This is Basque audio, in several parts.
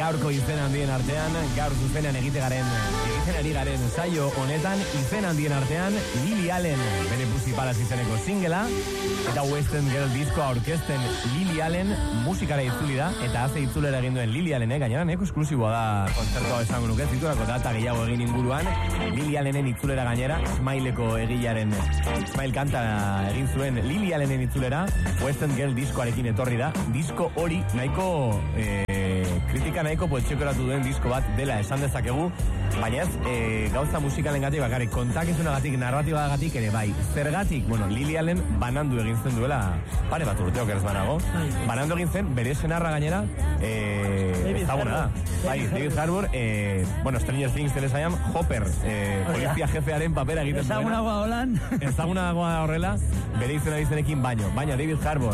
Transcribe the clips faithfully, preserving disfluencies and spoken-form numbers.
gaurko izen handien artean, gaur zuzenean egite garen, egiten ari garen saio honetan, izen handien artean, Lily Allen, bere Pussy Palace izeneko singela, eta Western Girl diskoa aurkezten Lily Allen musikara itzuli da, eta haze itzulera egin duen Lily Allen, eh? Gainera neko esklusiboa da kontzertua esango nuke, ziturako data gehiago egin inguruan, Lily Allenen itzulera gainera, Smileko egilaren, Smile kanta egin zuen Lily Allenen itzulera, Western Girl diskoarekin etorri da, disko hori nahiko eh, kritika nahiko potxekoratu duen disko bat dela esan dezakegu, baina ez e, gauza musikalengatik bakarrik, kontakizunagatik, narratibagatik ere bai, zergatik, bueno, Lily Allen banandu egin zen duela pare bat urteok ez banago, banandu egin zen bere senarra gainera e, ezaguna da, bai, David Harbour e, bueno, Stranger Things telesaian Hopper, e, polizia jefearen papera egiten duena, ezagunagoa holan ezagunagoa horrela, bere izena izenekin baino, baina David Harbour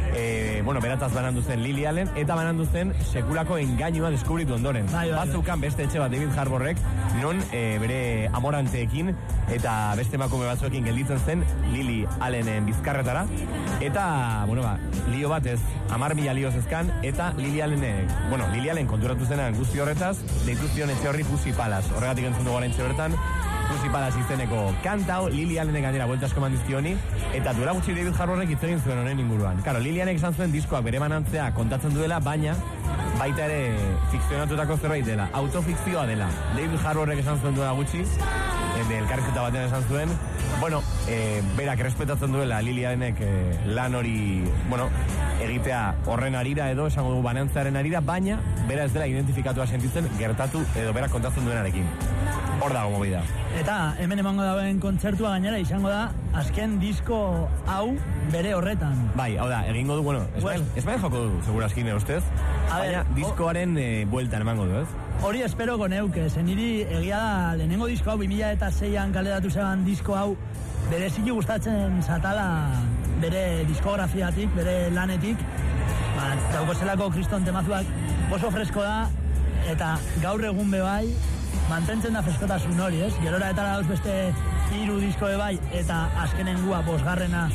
e, bueno, berataz banandu zen Lily Allen, eta banandu zen sekulako engainua deskubritu ondoren. Bai, bai, bazukan beste etxe bat David Harbourrek, non e, bere amoranteekin eta beste emakume batzuekin gelditzen zen Lily Allenen bizkarretara, eta, bueno, ba, lio batez, amar mila lioz ezkan, eta Lily Allen, bueno, Lily Allen konturatu zenan guzti horretaz, deitu zion etxe horri Pussy Palace, horregatik entzun dugu oraintxe bertan, Pussy Palace izeneko kantao, Lily Allenek gainera buelta asko mandizkioni, eta duela gutxi David Harbourrek hitz egin zuen honen inguruan. Karo, Lily Allenek esan zuen diskoak bere banantzea kontatzen duela, baina baita ere fikzionatutako zerbait dela, autofikzioa dela. David Harbourrek esan zuen duela gutxi, elkarrizketa batean esan zuen, bueno, e, berak respetatzen duela Lily Allenek e, lan hori, bueno, egitea horren arira edo, esango dugu banantzearen arira, baina bera ez dela identifikatua sentitzen gertatu edo berak kontatzen duenarekin. Hor dago movida. Eta hemen emango dauen kontzertua gainera izango da azken disko hau bere horretan. Bai, hau da, egingo du, bueno, Esmael joko du, seguraski nire ustez, baina diskoaren e, bueltan emango du, ez? Hori esperoko neuke, zen niri egia da lehenengo disko hau, bi mila seian kaleratu zeban disko hau, bere zinu gustatzen zatala bere diskografiatik, bere lanetik, ba, dauko zelako kriston temazuak oso fresko da, eta gaur egun bebai, mantentzen da freskotasun hori, ez? Gerora eta dauz beste hiru disko bai, eta azkenengua bosgarrena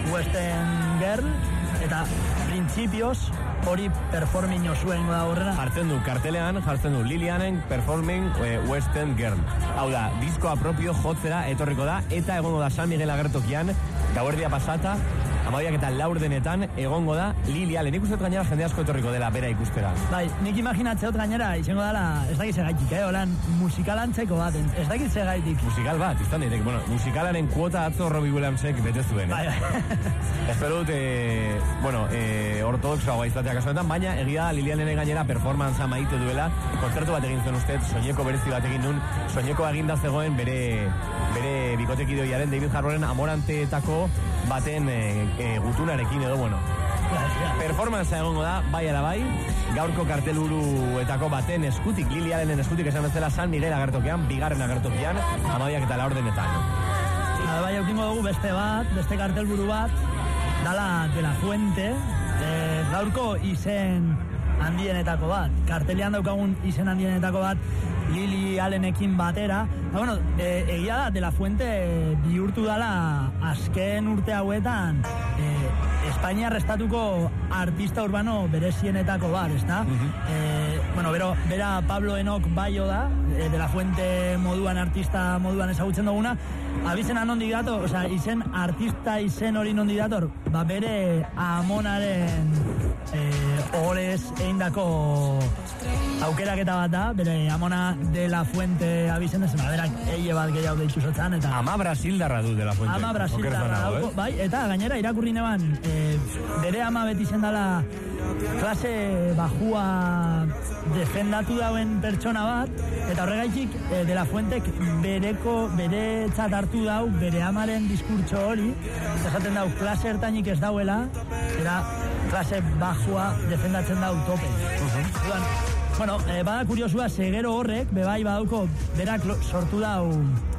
Western Girl, eta printzipioz hori performing osuen da horrena. Jartzen du kartelean, jartzen du Lily Allen performing e, Western Girl. Hau da, diskoa propio jotzera etorriko da, eta egongo da San Miguel agertokian, gauerdia pasata, amabiak eta laurdenetan egongo da Lily Allen. Nik uste gainera jende asko etorriko dela bera ikustera. Bai, nik imaginatzeot gainera izango dela, ez dakit segaitik, eh? Olan, musikalantzeko baten, ez dakit segaitik. Musikal bat, izan ditek, bueno, musikalaren kuota atzo Robbie Williamsek bete zuen, eh? Bai, bai. Espero dut, eh, bueno, eh, ortodoxoa izatea kasuetan, baina egia Lily Allen gainera performantza maite duela, kontzertu bat egin zuen ustez, soineko berezi bat egin nun, soineko eginda zegoen bere, bere bikotekidoiaren David Harbourren amoranteetako baten e, e, gutunarekin edo, bueno, performanza egongo da, bai ala bai, gaurko karteluruetako baten eskutik, Lily Allenen eskutik esan bezala San Miguel agertokian, bigarren agertokian, amabiak eta laurdenetan. Bai, eukingo dugu beste bat, beste kartelburu bat, dala De La Fuente, e, gaurko izen handienetako bat, kartelian daukagun izen handienetako bat, Lily Allenekin batera, eta bueno, e, egia da, De La Fuente bihurtu dala azken urte hauetan, e, Espainiar estatuko artista urbano berezienetako bat, ezta? Uh-huh. E, bueno, bero, bera Pablo Enoch Bayo da, e, De La Fuente moduan artista moduan ezagutzen duguna, abizena nondi dator, oza, izen artista izen hori nondi dator, ba bere amonaren e, ohorez eindako aukeraketa bat da, bere amona De La Fuente abizen ez, berak eie bat gehiago deitu zotzan, eta... Ama Brasildarra du De La Fuente. Ama Brasildarra du, bai, eta gainera irakurri neban, e, bere ama beti zendala klase bajua defendatu dauen pertsona bat, eta horregaitik e, De La Fuentek bereko, bere txat hartu dau, bere amaren diskurtso hori, esaten dau, klase ertainik ez dauela, era klase bajua defendatzen dau tope. Uh-huh. Duan, bueno, e, bada kuriosua, segero horrek, bebai badauko, berak sortu dau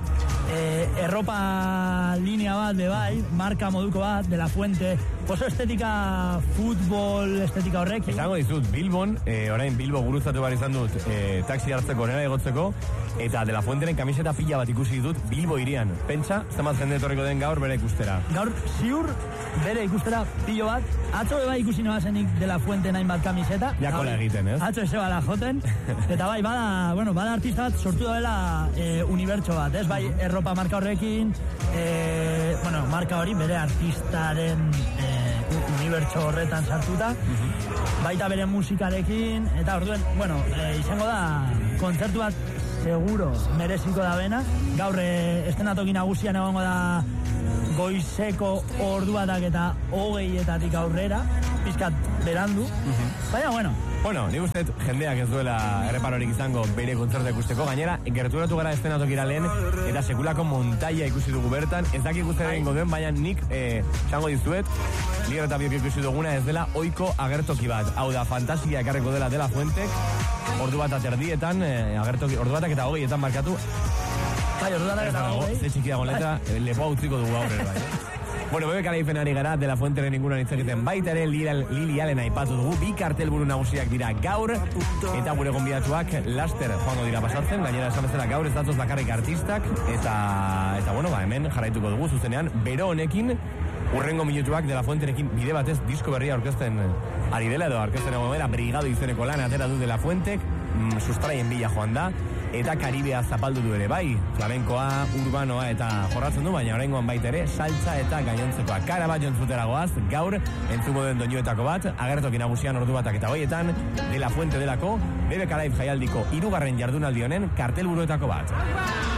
eh, erropa linea bat, de bai, marka moduko bat, de la fuente, oso estetika futbol, estetika horrek. Esango dizut, Bilbon, eh, orain Bilbo guruzatu behar izan dut, eh, taxi hartzeko nera egotzeko, eta de la fuenteren kamiseta pila bat ikusi ditut Bilbo irian. Pentsa, zenbat jende etorriko den gaur bere ikustera. Gaur, ziur, bere ikustera pilo bat, atzo eba ikusi noazenik de la fuente nahin bat kamiseta. Jakola egiten, ez? Atzo eze bala joten, eta bai, bada, bueno, bada artista bat sortu dela e, unibertso bat, ez? Bai, erropa marka horrekin, e, bueno, marka hori bere artistaren e, unibertso horretan sartuta, uh-huh. baita bere musikarekin, eta orduen, bueno, e, izango da, kontzertu bat seguro mereziko da bena, gaur e, estenatoki nagusian egongo da goizeko ordu batak eta hogeietatik aurrera, pizkat berandu, uh-huh. baina, bueno, Bueno, nik uste jendeak ez duela erreparorik izango bere kontzerta ikusteko, gainera, gerturatu gara estenatokira lehen, eta sekulako montaia ikusi dugu bertan, ez dakik guztera egingo duen, baina nik, eh, txango dizuet, liger eta biok ikusi duguna ez dela oiko agertoki bat. Hau da, fantasia ekarreko dela dela fuentek, ordu bat aterdietan, eh, agertoki, ordu batak eta hogeietan markatu. Bai, ordu batak eta hogei. Ze txiki dago letra, lepoa utziko dugu aurrera, bai. Bueno, bebe karaifen ari gara, de la fuenteren inguruan hitz egiten baita ere, Lili Allen aipatu dugu, bi kartelburu nagusiak dira gaur, eta gure gonbidatuak laster joango dira pasatzen, gainera esan bezala gaur ez datoz bakarrik artistak, eta, eta bueno, ba, hemen jarraituko dugu zuzenean, bero honekin, urrengo minutuak de la fuenterekin bide batez disko berria aurkezten ari dela, edo aurkezten egon bera, Brigado izeneko lan atera du de la fuentek, mm, sustraien bila joan da, eta Karibea zapaldu du ere bai, flamenkoa, urbanoa eta jorratzen du, baina oraingoan baita ere, saltza eta gainontzekoa. Kara bat jontzutera goaz, gaur, entzuko den doinuetako bat, agertoki nagusian ordu batak eta hoietan, de la fuente delako, bebe karaif jaialdiko hirugarren jardunaldi honen kartelburuetako bat.